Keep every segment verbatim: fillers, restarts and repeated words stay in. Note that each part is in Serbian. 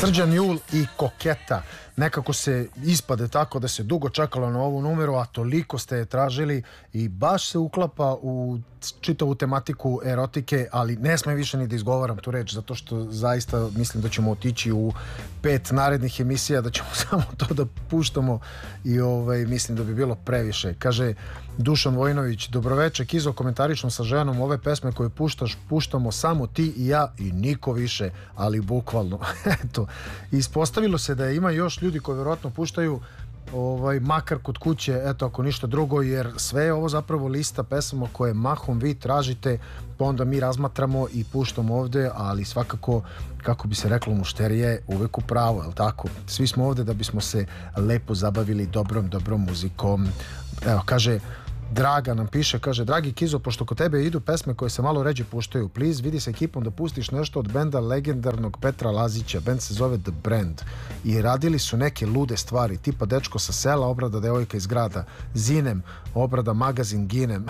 Srđan Jul i Koketa. Nekako se ispade tako da se dugo čekalo na ovu numeru, a toliko ste je tražili i baš se uklapa u čitavu tematiku erotike, ali ne smem više ni da izgovaram tu reč, zato što zaista mislim da ćemo otići u pet narednih emisija, da ćemo samo to da puštamo i ovaj, mislim da bi bilo previše. Kaže Dušan Vojinović, dobroveče Kizo, komentarično sa ženom ove pesme koje puštaš, puštamo samo ti i ja i niko više, ali bukvalno. Eto, ispostavilo se da ima još ljudi koji vjerojatno puštaju ovaj, makar kod kuće, eto ako ništa drugo, jer sve je ovo zapravo lista pesama koje mahom vi tražite, pa onda mi razmatramo i puštamo ovde, ali svakako, kako bi se reklo, mušterije uvek u pravo, je li tako? Svi smo ovde da bismo se lepo zabavili dobrom, dobrom muzikom. Evo, kaže Draga nam piše, kaže, dragi Kizo, pošto kod tebe idu pesme koje se malo ređe puštaju, please vidi sa ekipom da pustiš nešto od benda legendarnog Petra Lazića. Bend se zove The Brand i radili su neke lude stvari, tipa Dečko sa sela, obrada devojka iz grada, Zinem, obrada magazin Ginem.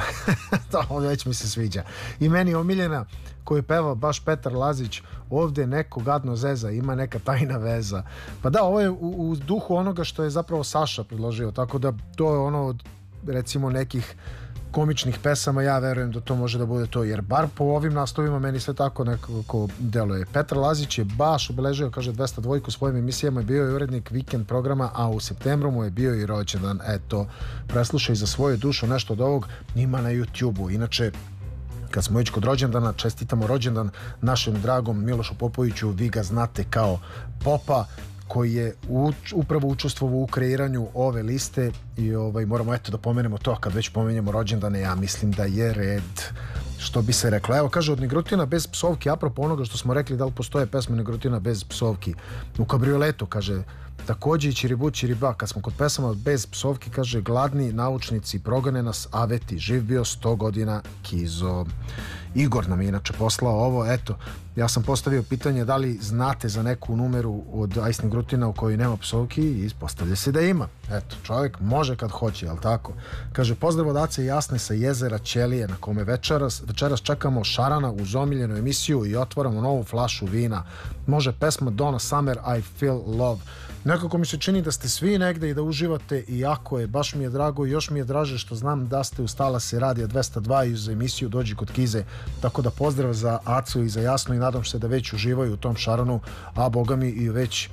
To već mi se sviđa. I meni omiljena koju peva baš Petar Lazić, ovde neko gadno zeza, ima neka tajna veza. Pa da, ovo je u, u duhu onoga što je zapravo Saša predložio, tako da to je ono od recimo nekih komičnih pesama, ja verujem da to može da bude to, jer bar po ovim naslovima meni sve tako nekako deluje. Petar Lazić je baš obeležio, kaže, dvesta dva u svojim emisijama, je bio i urednik vikend programa, a u septembru mu je bio i rođendan. Eto, preslušaj za svoju dušu nešto od ovog, ima na YouTube-u. Inače, kad smo već kod rođendana, čestitamo rođendan našem dragom Milošu Popoviću, vi ga znate kao Popa, koji je uč, upravo učestvovao u kreiranju ove liste i ovaj, moramo eto da pomenemo to, kad već pomenemo rođendane, ja mislim da je red, što bi se reklo. Evo, kaže, od Negrutina bez psovki, apropo onoga što smo rekli, da li postoje pesme Negrutina bez psovki. U kabrioletu, kaže, takođe i Čiribu Čiriba, kad smo kod pesama bez psovki, kaže, gladni naučnici, progane nas aveti, živ bio sto godina Kizo. Igor nam je inače poslao ovo, eto, ja sam postavio pitanje da li znate za neku numeru od Ice Negrutina u kojoj nema psovki i ispostavlja se da ima. Eto, čovjek može kad hoće, jel tako? Kaže, pozdrav od Ace Jasne sa jezera Ćelije, na kome večeras, večeras čekamo Šarana uz omiljenu emisiju i otvaramo novu flašu vina. Može pesma Donna Summer, I Feel Love. Nekako mi se čini da ste svi negde i da uživate, i jako je, baš mi je drago i još mi je draže što znam da ste uz Talase Radija dvesta dva i uz emisiju Dođi kod Kize, tako da pozdrav za Acu i za Jasnu i nadam se da već uživaju u tom Šaranu, a boga mi i već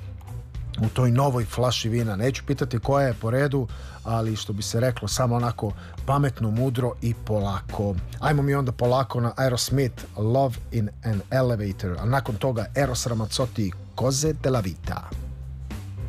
u toj novoj flaši vina. Neću pitati koja je po redu, ali što bi se reklo, samo onako pametno, mudro i polako. Ajmo mi onda polako na Aerosmith, Love in an Elevator, a nakon toga Eros Ramazzotti, Cose della Vita.